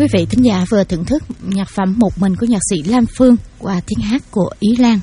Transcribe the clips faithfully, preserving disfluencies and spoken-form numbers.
Quý vị thính giả vừa thưởng thức nhạc phẩm Một Mình của nhạc sĩ Lam Phương qua tiếng hát của Ý Lan.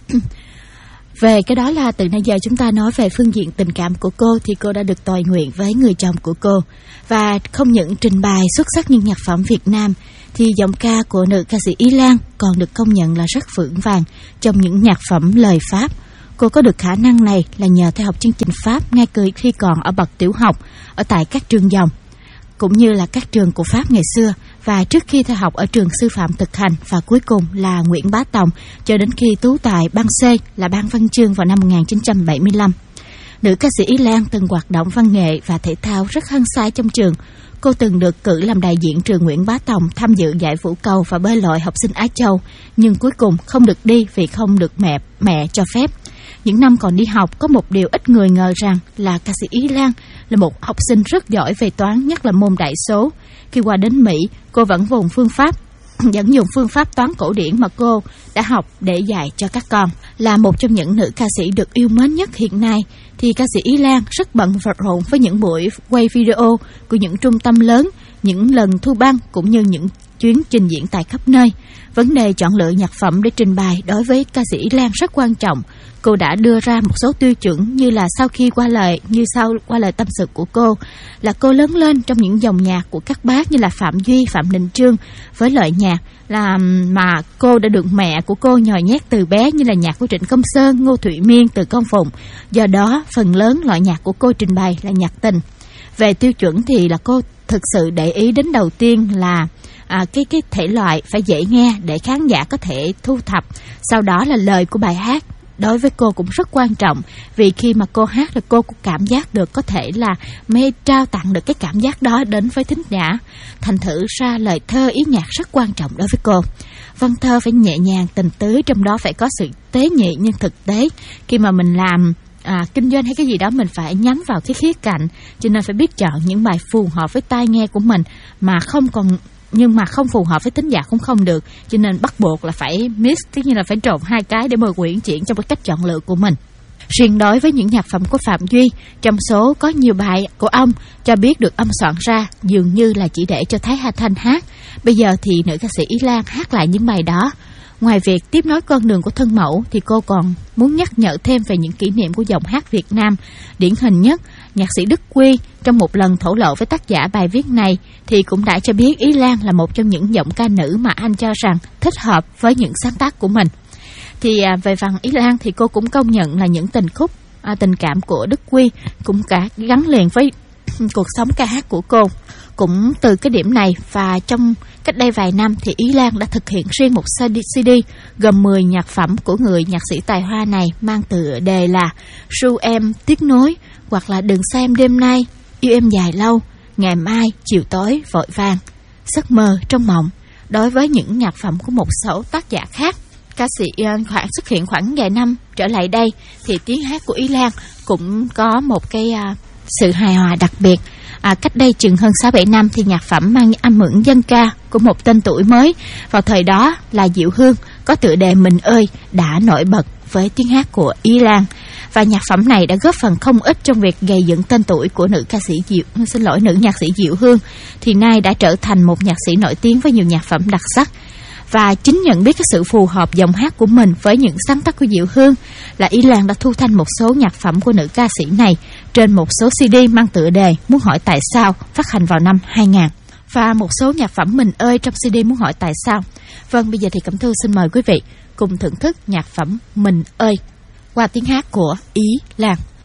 Về cái đó là từ nãy giờ chúng ta nói về phương diện tình cảm của cô thì cô đã được tọa nguyện với người chồng của cô. Và không những trình bày xuất sắc những nhạc phẩm Việt Nam thì giọng ca của nữ ca sĩ Ý Lan còn được công nhận là rất vững vàng trong những nhạc phẩm lời Pháp. Cô có được khả năng này là nhờ theo học chương trình Pháp ngay từ khi còn ở bậc tiểu học ở tại các trường dòng, cũng như là các trường của Pháp ngày xưa, và trước khi theo học ở trường sư phạm thực hành, và cuối cùng là Nguyễn Bá Tòng cho đến khi tú tài ban C là ban văn chương vào năm một nghìn chín trăm bảy mươi lăm. Nữ ca sĩ Ý Lan từng hoạt động văn nghệ và thể thao rất hăng say trong trường. Cô từng được cử làm đại diện trường Nguyễn Bá Tòng tham dự giải vũ cầu và bơi lội học sinh Á Châu, nhưng cuối cùng không được đi vì không được mẹ mẹ cho phép. Những năm còn đi học, có một điều ít người ngờ rằng là ca sĩ Ý Lan là một học sinh rất giỏi về toán, nhất là môn đại số. Khi qua đến Mỹ, cô vẫn dùng phương pháp vẫn dùng phương pháp toán cổ điển mà cô đã học để dạy cho các con. Là một trong những nữ ca sĩ được yêu mến nhất hiện nay, thì ca sĩ Ý Lan rất bận rộn với những buổi quay video của những trung tâm lớn, những lần thu băng cũng như những chuyến trình diễn tại khắp nơi. Vấn đề chọn lựa nhạc phẩm để trình bày đối với ca sĩ Ý Lan rất quan trọng. Cô đã đưa ra một số tiêu chuẩn như là sau khi qua lời như sau qua lời tâm sự của cô là cô lớn lên trong những dòng nhạc của các bác như là Phạm Duy, Phạm Đình Trương, với loại nhạc là mà cô đã được mẹ của cô nhồi nhét từ bé như là nhạc của Trịnh Công Sơn, Ngô Thụy Miên, Từ Công Phụng. Do đó phần lớn loại nhạc của cô trình bày là nhạc tình. Về tiêu chuẩn thì là cô thực sự để ý đến đầu tiên là À, cái cái thể loại phải dễ nghe để khán giả có thể thu thập. Sau đó là lời của bài hát, đối với cô cũng rất quan trọng, vì khi mà cô hát là cô cũng cảm giác được có thể là mê trao tặng được cái cảm giác đó đến với thính giả. Thành thử ra lời thơ ý nhạc rất quan trọng đối với cô. Văn thơ phải nhẹ nhàng tình tứ, trong đó phải có sự tế nhị nhưng thực tế. Khi mà mình làm À, kinh doanh hay cái gì đó mình phải nhắm vào cái khía cạnh, cho nên phải biết chọn những bài phù hợp với tai nghe của mình mà không còn nhưng mà không phù hợp với thính giả cũng không được, cho nên bắt buộc là phải mix, tức như là phải trộn hai cái để mà quyển chuyển trong cái cách chọn lựa của mình. Riêng đối với những nhạc phẩm của Phạm Duy, trong số có nhiều bài của ông cho biết được âm soạn ra dường như là chỉ để cho Thái Hà Thanh hát. Bây giờ thì nữ ca sĩ Ý Lan hát lại những bài đó. Ngoài việc tiếp nối con đường của thân mẫu thì cô còn muốn nhắc nhở thêm về những kỷ niệm của dòng hát Việt Nam. Điển hình nhất, nhạc sĩ Đức Quy trong một lần thổ lộ với tác giả bài viết này thì cũng đã cho biết Ý Lan là một trong những giọng ca nữ mà anh cho rằng thích hợp với những sáng tác của mình. Thì à, về phần Ý Lan thì cô cũng công nhận là những tình khúc à, tình cảm của Đức Quy cũng cả gắn liền với cuộc sống ca hát của cô. Cũng từ cái điểm này và trong cách đây vài năm thì Ý Lan đã thực hiện riêng một xê đê gồm mười nhạc phẩm của người nhạc sĩ tài hoa này, mang tựa đề là Ru Em Tiếc Nối, hoặc là Đừng Xa Em Đêm Nay, Yêu Em Dài Lâu, Ngày Mai, Chiều Tối Vội Vàng, Giấc Mơ Trong Mộng. Đối với những nhạc phẩm của một số tác giả khác, ca sĩ khoảng xuất hiện khoảng vài năm trở lại đây thì tiếng hát của Ý Lan cũng có một cái uh, sự hài hòa đặc biệt. À, cách đây chừng hơn sáu bảy năm thì nhạc phẩm mang âm hưởng dân ca của một tên tuổi mới vào thời đó là Diệu Hương có tựa đề Mình Ơi đã nổi bật với tiếng hát của Ý Lan, và nhạc phẩm này đã góp phần không ít trong việc gây dựng tên tuổi của nữ ca sĩ Diệu xin lỗi nữ nhạc sĩ Diệu Hương, thì nay đã trở thành một nhạc sĩ nổi tiếng với nhiều nhạc phẩm đặc sắc. Và chính nhận biết cái sự phù hợp giọng hát của mình với những sáng tác của Diệu Hương là Ý Lan đã thu thanh một số nhạc phẩm của nữ ca sĩ này trên một số xê đê mang tựa đề Muốn Hỏi Tại Sao phát hành vào năm hai nghìn, và một số nhạc phẩm Mình Ơi trong xê đê Muốn Hỏi Tại Sao. Vâng, bây giờ thì Cẩm Thư xin mời quý vị cùng thưởng thức nhạc phẩm Mình Ơi qua tiếng hát của Ý Lan.